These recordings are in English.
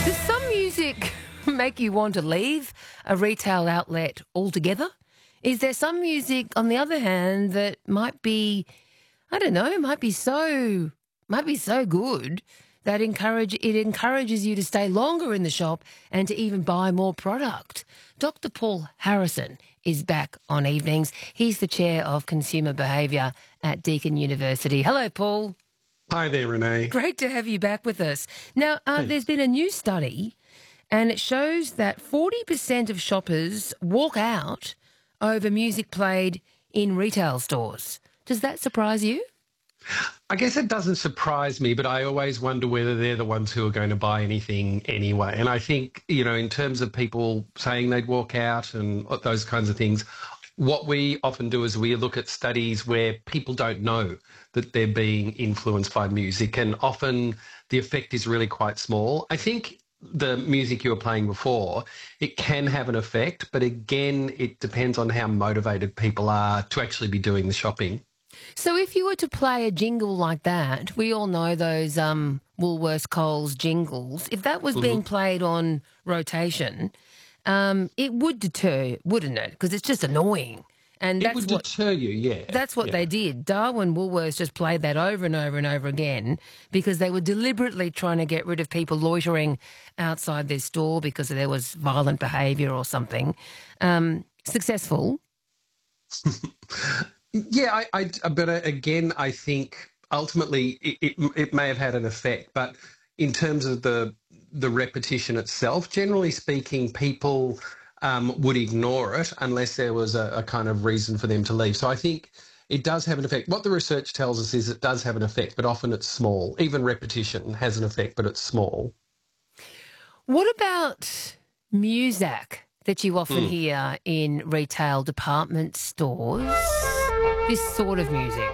Does some music make you want to leave a retail outlet altogether? Is there some music, on the other hand, that might be, I don't know, might be so good that it encourages you to stay longer in the shop and to even buy more product? Dr. Paul Harrison is back on evenings. He's the chair of consumer behaviour at Deakin University. Hello, Paul. Hi there, Renee. Great to have you back with us. Now, there's been a new study and it shows that 40% of shoppers walk out over music played in retail stores. Does that surprise you? I guess it doesn't surprise me, but I always wonder whether they're the ones who are going to buy anything anyway. And I think, in terms of people saying they'd walk out and those kinds of things, what we often do is we look at studies where people don't know that they're being influenced by music, and often the effect is really quite small. I think the music you were playing before, it can have an effect, but again, it depends on how motivated people are to actually be doing the shopping. So if you were to play a jingle like that, we all know those Woolworths Coles jingles, if that was being played on rotation, it would deter, wouldn't it? Because it's just annoying. And it would deter you, yeah. That's what they did. Darwin Woolworths just played that over and over and over again because they were deliberately trying to get rid of people loitering outside their store because there was violent behaviour or something. Successful? Yeah, but again, I think ultimately it may have had an effect, but in terms of the repetition itself, generally speaking, people would ignore it unless there was a kind of reason for them to leave. So I think it does have an effect. What the research tells us is it does have an effect, but often it's small. Even repetition has an effect, but it's small. What about Muzak that you often hear in retail department stores? This sort of music.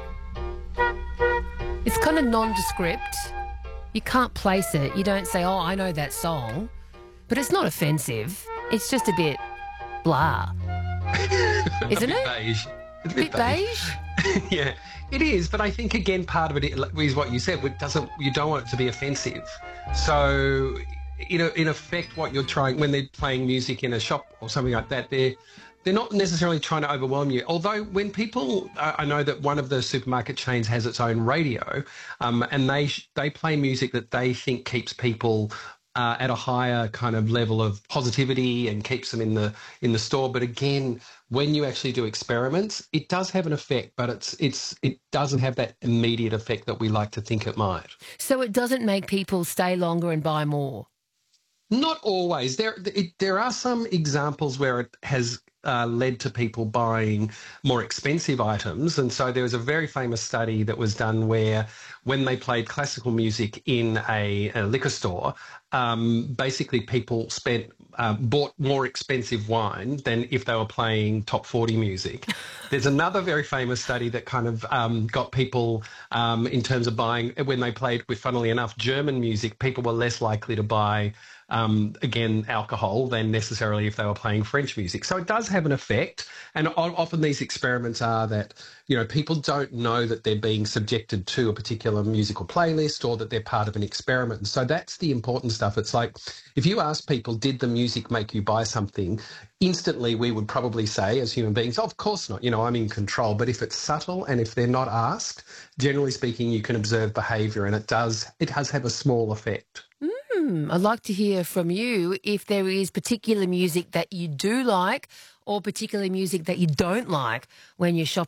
It's kind of nondescript. You can't place it. You don't say, oh, I know that song. But it's not offensive. It's just a bit blah. Isn't it? Beige. It's a bit beige? Yeah, it is. But I think, again, part of it is what you said. You don't want it to be offensive. So, in effect, what you're trying, when they're playing music in a shop or something like that, they're not necessarily trying to overwhelm you. Although when people, I know that one of the supermarket chains has its own radio, and they play music that they think keeps people at a higher kind of level of positivity and keeps them in the store. But again, when you actually do experiments, it does have an effect, but it doesn't have that immediate effect that we like to think it might. So it doesn't make people stay longer and buy more? Not always. There are some examples where it has led to people buying more expensive items. And so there was a very famous study that was done where when they played classical music in a liquor store, basically people bought more expensive wine than if they were playing top 40 music. There's another very famous study that kind of got people in terms of buying, when they played with, funnily enough, German music, people were less likely to buy again, alcohol than necessarily if they were playing French music. So it does have an effect. And often these experiments are that, people don't know that they're being subjected to a particular musical playlist or that they're part of an experiment. And so that's the important stuff. It's like, if you ask people, did the music make you buy something? Instantly, we would probably say, as human beings, of course not. I'm in control. But if it's subtle and if they're not asked, generally speaking, you can observe behaviour, and it does have a small effect. I'd like to hear from you if there is particular music that you do like or particular music that you don't like when you're shopping